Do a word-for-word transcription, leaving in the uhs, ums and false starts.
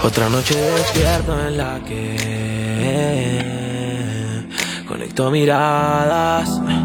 Otra noche despierto en la que conecto miradas.